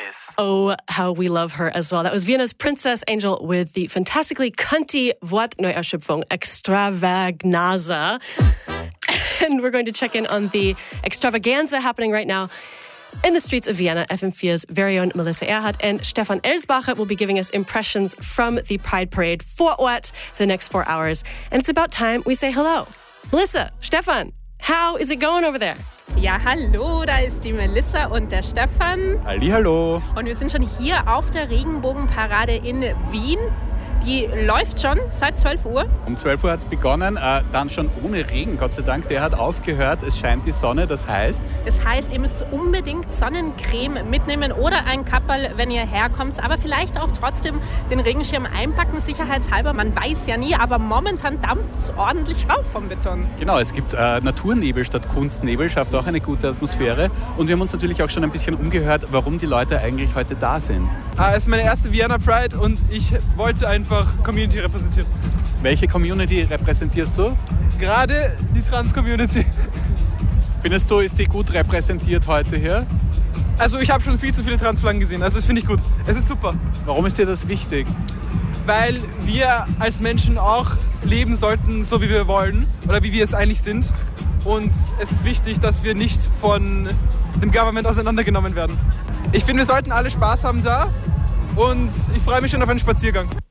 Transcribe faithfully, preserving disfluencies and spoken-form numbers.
Oh, how we love her as well. That was Vienna's Princess Angel with the fantastically cunty Wortneuerschöpfung Extravaganza. And we're going to check in on the extravaganza happening right now in the streets of Vienna. F M four's very own Melissa Erhardt and Stefan Elsbacher will be giving us impressions from the Pride Parade vor Ort for the next four hours. And it's about time we say hello. Melissa, Stefan, how is it going over there? Ja, hallo, da ist die Melissa und der Stefan. Hallihallo. Und wir sind schon hier auf der Regenbogenparade in Wien. Die läuft schon seit zwölf Uhr. Um zwölf Uhr hat es begonnen, äh, dann schon ohne Regen, Gott sei Dank. Der hat aufgehört, es scheint die Sonne, das heißt... Das heißt, ihr müsst unbedingt Sonnencreme mitnehmen oder ein Kapperl, wenn ihr herkommt. Aber vielleicht auch trotzdem den Regenschirm einpacken, sicherheitshalber. Man weiß ja nie, aber momentan dampft es ordentlich rauf vom Beton. Genau, es gibt äh, Naturnebel statt Kunstnebel, schafft auch eine gute Atmosphäre. Und wir haben uns natürlich auch schon ein bisschen umgehört, warum die Leute eigentlich heute da sind. Ah, es ist meine erste Vienna Pride und ich wollte einfach Community repräsentieren. Welche Community repräsentierst du? Gerade die Trans-Community. Findest du, ist die gut repräsentiert heute hier? Also ich habe schon viel zu viele Transflaggen gesehen, also das finde ich gut. Es ist super. Warum ist dir das wichtig? Weil wir als Menschen auch leben sollten, so wie wir wollen oder wie wir es eigentlich sind. Und es ist wichtig, dass wir nicht von dem Government auseinandergenommen werden. Ich finde, wir sollten alle Spaß haben da und ich freue mich schon auf einen Spaziergang.